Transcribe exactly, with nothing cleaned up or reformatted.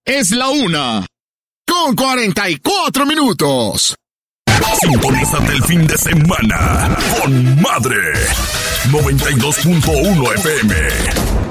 Es la una. Con cuarenta y cuatro minutos. Sintonízate el fin de semana con Madre noventa y dos punto uno F M.